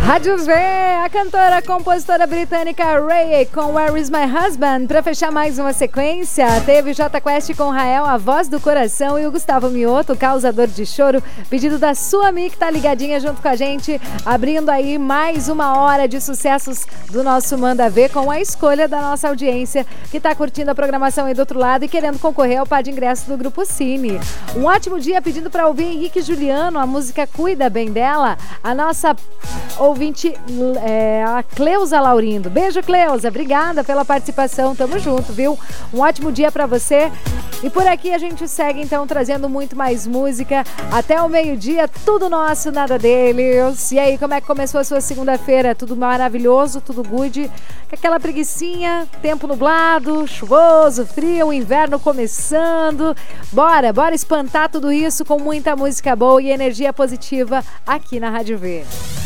Rádio V, a cantora, compositora britânica Ray com Where Is My Husband. Para fechar mais uma sequência, teve Jota Quest com Rael, a voz do coração, e o Gustavo Mioto, causador de choro, pedido da sua amiga que tá ligadinha junto com a gente, abrindo aí mais uma hora de sucessos do nosso Manda Ver, com a escolha da nossa audiência que tá curtindo a programação aí do outro lado e querendo concorrer ao par de ingressos do Grupo Cine. Um ótimo dia pedindo para ouvir Henrique e Juliano, a música Cuida Bem Dela, a nossa ouvinte, a Cleusa Laurindo. Beijo, Cleusa, obrigada pela participação, tamo junto, viu? Um ótimo dia pra você. E por aqui a gente segue então trazendo muito mais música até o meio-dia, tudo nosso, nada deles. E aí, como é que começou a sua segunda-feira? Tudo maravilhoso, tudo good, com aquela preguicinha, tempo nublado, chuvoso, frio, inverno começando. Bora espantar tudo isso com muita música boa e energia positiva aqui na Rádio V.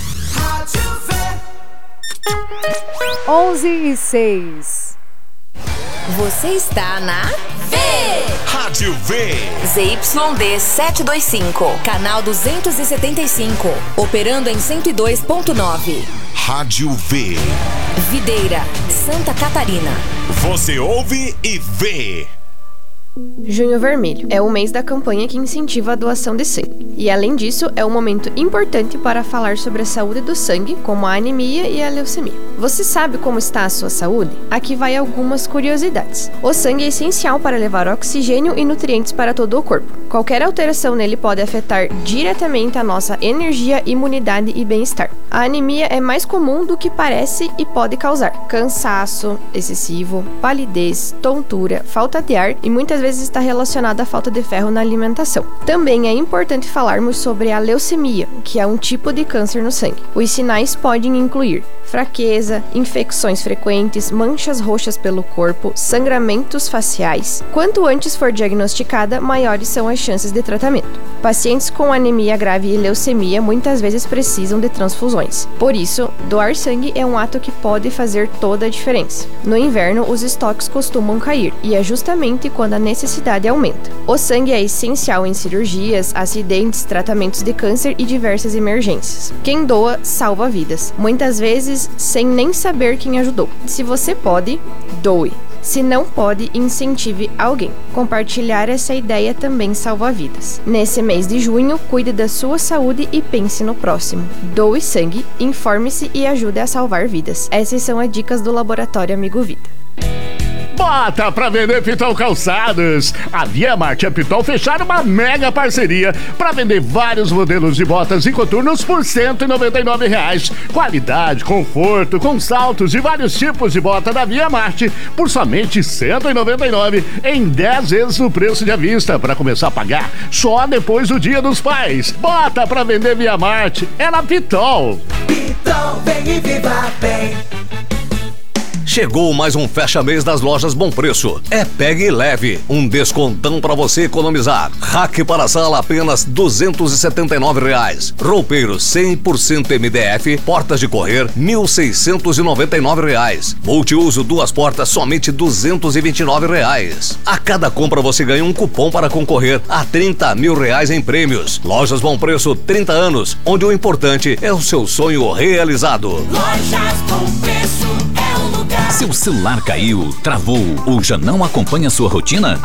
11:06. Você está na V. Rádio V. ZYD 725, canal 275, operando em 102.9. Rádio V. Videira, Santa Catarina. Você ouve e vê. Junho Vermelho é o mês da campanha que incentiva a doação de sangue. E além disso, é um momento importante para falar sobre a saúde do sangue, como a anemia e a leucemia. Você sabe como está a sua saúde? Aqui vai algumas curiosidades. O sangue é essencial para levar oxigênio e nutrientes para todo o corpo. Qualquer alteração nele pode afetar diretamente a nossa energia, imunidade e bem-estar. A anemia é mais comum do que parece e pode causar cansaço excessivo, palidez, tontura, falta de ar e muitas vezes está relacionada à falta de ferro na alimentação. Também é importante falarmos sobre a leucemia, que é um tipo de câncer no sangue. Os sinais podem incluir fraqueza, infecções frequentes, manchas roxas pelo corpo, sangramentos faciais. Quanto antes for diagnosticada, maiores são as chances de tratamento. Pacientes com anemia grave e leucemia muitas vezes precisam de transfusões. Por isso, doar sangue é um ato que pode fazer toda a diferença. No inverno, os estoques costumam cair, e é justamente quando a necessidade aumenta. O sangue é essencial em cirurgias, acidentes, tratamentos de câncer e diversas emergências. Quem doa, salva vidas. Muitas vezes, sem nem saber quem ajudou. Se você pode, doe. Se não pode, incentive alguém. Compartilhar essa ideia também salva vidas. Nesse mês de junho, cuide da sua saúde e pense no próximo. Doe sangue, informe-se e ajude a salvar vidas. Essas são as dicas do Laboratório Amigo Vida. Bota pra vender Pitol Calçados. A Via Marte e a Pitol fecharam uma mega parceria para vender vários modelos de botas e coturnos por R$ 199. Qualidade, conforto, com saltos de vários tipos de bota da Via Marte por somente R$ 199 em 10 vezes no preço de à vista, para começar a pagar só depois do Dia dos Pais. Bota pra vender Via Marte, é na Pitol. Pitol, vem e viva bem. Chegou mais um fecha-mês das lojas Bom Preço. É Pegue e Leve, um descontão pra você economizar. Rack para sala apenas R$ 279. Roupeiros 100% MDF, portas de correr R$ 1.699. Multiuso 2 portas somente R$ 229. A cada compra você ganha um cupom para concorrer a R$ 30 mil em prêmios. Lojas Bom Preço, 30 anos, onde o importante é o seu sonho realizado. Lojas Bom Preço é o lugar. Seu celular caiu, travou ou já não acompanha sua rotina?